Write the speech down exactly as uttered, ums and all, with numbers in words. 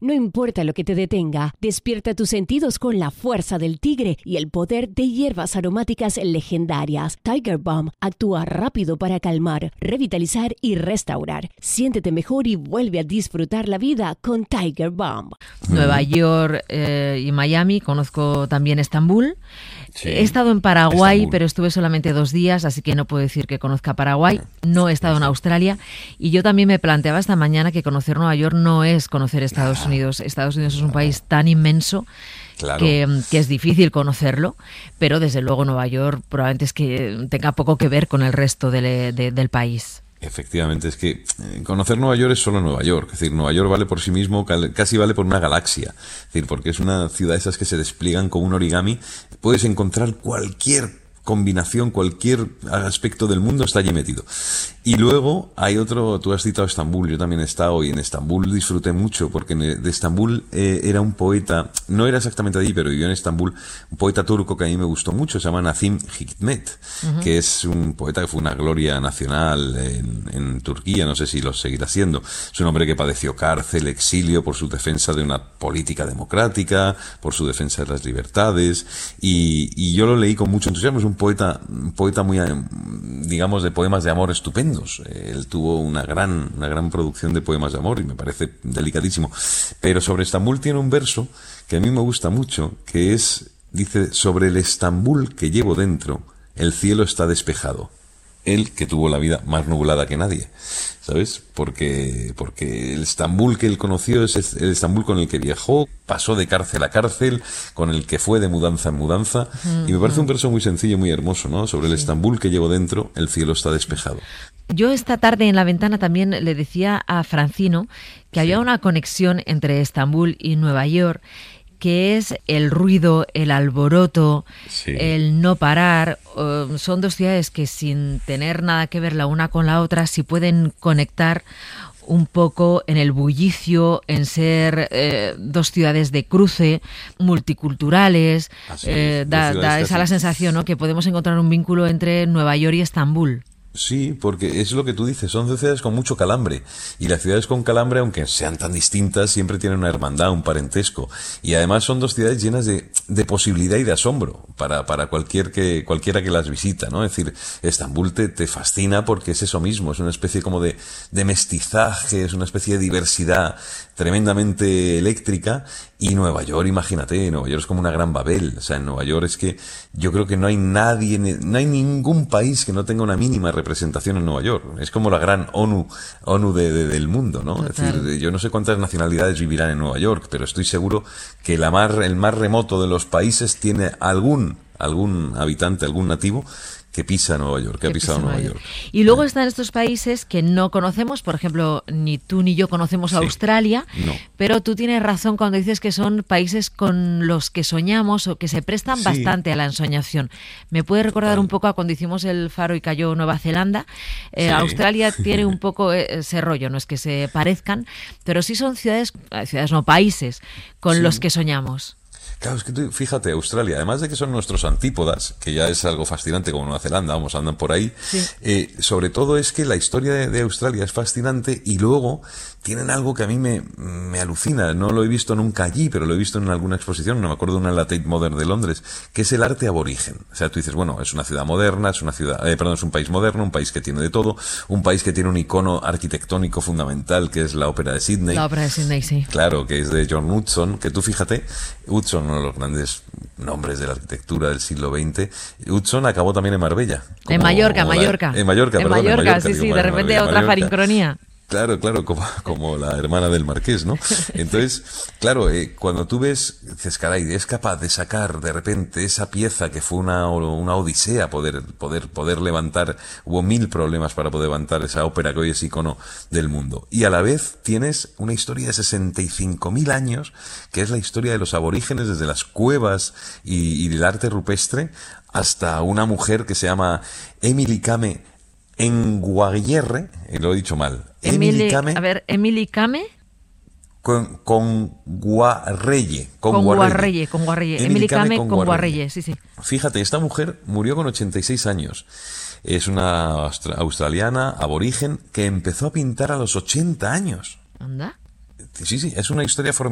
No importa lo que te detenga, despierta tus sentidos con la fuerza del tigre y el poder de hierbas aromáticas legendarias. Tiger Balm actúa rápido para calmar, revitalizar y restaurar. Siéntete mejor y vuelve a disfrutar la vida con Tiger Balm. Nueva York eh, y Miami, conozco también Estambul. Sí, he estado en Paraguay, Estambul. pero estuve solamente dos días, así que no puedo decir que conozca Paraguay. No he estado en Australia y yo también me planteaba esta mañana que conocer Nueva York no es conocer Estados Unidos. Estados Unidos es un país tan inmenso Claro. que, que es difícil conocerlo, pero desde luego Nueva York probablemente es que tenga poco que ver con el resto de, de, del país. Efectivamente, es que conocer Nueva York es solo Nueva York. Es decir, Nueva York vale por sí mismo, casi vale por una galaxia. Es decir, porque es una ciudad de esas que se despliegan como un origami. Puedes encontrar cualquier combinación, cualquier aspecto del mundo está allí metido. Y luego hay otro, tú has citado Estambul, yo también he estado y en Estambul disfruté mucho porque de Estambul eh, era un poeta, no era exactamente allí, pero vivió en Estambul, un poeta turco que a mí me gustó mucho, se llama Nazım Hikmet, uh-huh. que es un poeta que fue una gloria nacional en, en Turquía, no sé si lo seguirá siendo. Es un hombre que padeció cárcel, exilio por su defensa de una política democrática, por su defensa de las libertades y, y yo lo leí con mucho entusiasmo. Es un poeta, un poeta muy, digamos, de poemas de amor estupendo. Él tuvo una gran, una gran producción de poemas de amor y me parece delicadísimo. Pero sobre Estambul tiene un verso que a mí me gusta mucho, que es, dice, sobre el Estambul que llevo dentro, el cielo está despejado. Él que tuvo la vida más nublada que nadie, ¿sabes? Porque, porque el Estambul que él conoció es el Estambul con el que viajó, pasó de cárcel a cárcel, con el que fue de mudanza en mudanza, uh-huh. y me parece un verso muy sencillo y muy hermoso, ¿no? Sobre el sí. Estambul que llevo dentro, el cielo está despejado. Yo esta tarde en la ventana también le decía a Francino que sí. había una conexión entre Estambul y Nueva York, que es el ruido, el alboroto, sí. el no parar. Uh, son dos ciudades que sin tener nada que ver la una con la otra, sí pueden conectar un poco en el bullicio, en ser eh, dos ciudades de cruce, multiculturales. Eh, da da esa la sensación, ¿no?, que podemos encontrar un vínculo entre Nueva York y Estambul. Sí, porque es lo que tú dices, son ciudades con mucho calambre y las ciudades con calambre, aunque sean tan distintas, siempre tienen una hermandad, un parentesco y además son dos ciudades llenas de, de posibilidad y de asombro para, para cualquier que, cualquiera que las visita, ¿no? Es decir, Estambul te, te fascina porque es eso mismo, es una especie como de, de mestizaje, es una especie de diversidad tremendamente eléctrica y Nueva York, imagínate, Nueva York es como una gran Babel, o sea, en Nueva York es que yo creo que no hay nadie, no hay ningún país que no tenga una mínima representación en Nueva York. Es como la gran ONU, ONU de, de, del mundo, ¿no? Total. Es decir, yo no sé cuántas nacionalidades vivirán en Nueva York, pero estoy seguro que la más, el más remoto de los países tiene algún, algún habitante, algún nativo que pisa Nueva York, que, que ha pisado Nueva York. York. Y luego están estos países que no conocemos, por ejemplo, ni tú ni yo conocemos sí, Australia, no. pero tú tienes razón cuando dices que son países con los que soñamos o que se prestan sí. bastante a la ensoñación. Me puede recordar un poco a cuando hicimos el Faro y cayó Nueva Zelanda. Eh, sí. Australia tiene un poco ese rollo, no es que se parezcan, pero sí son ciudades, ciudades no, países con sí. los que soñamos. Claro, es que tú, fíjate, Australia, además de que son nuestros antípodas, que ya es algo fascinante como Nueva Zelanda, vamos, andan por ahí, sí. eh, sobre todo es que la historia de, de Australia es fascinante y luego tienen algo que a mí me, me alucina, no lo he visto nunca allí, pero lo he visto en alguna exposición, no me acuerdo de una en la Tate Modern de Londres, que es el arte aborigen. O sea, tú dices, bueno, es una ciudad moderna, es una ciudad, eh, perdón, es un país moderno, un país que tiene de todo, un país que tiene un icono arquitectónico fundamental, que es la Ópera de Sydney. La Ópera de Sydney, sí. Claro, que es de John Hudson, que tú fíjate, Hudson, uno de los grandes nombres de la arquitectura del siglo veinte. Hudson acabó también en Marbella. Como, en Mallorca, como Mallorca. La, en Mallorca, en perdón. Mallorca, en Mallorca, sí, digo, sí, de repente Mallorca, otra farincronía. Claro, claro, como, como la hermana del marqués, ¿no? Entonces, claro, eh, cuando tú ves, dices, caray, es capaz de sacar de repente esa pieza que fue una, una odisea poder, poder, poder levantar, hubo mil problemas para poder levantar esa ópera que hoy es icono del mundo. Y a la vez tienes una historia de sesenta y cinco mil años, que es la historia de los aborígenes desde las cuevas y, y el arte rupestre hasta una mujer que se llama Emily Kame Nguayerre, eh, lo he dicho mal. Emily Kame. A ver, Emily Kame. Con, con Guarreye. Con, con Guarreye, con Guarreye. Emily Kame con, con Guarreye, sí, sí. Fíjate, esta mujer murió con ochenta y seis años. Es una austra- australiana, aborigen, que empezó a pintar a los ochenta años. ¿Anda? Sí, sí, es una historia formidable.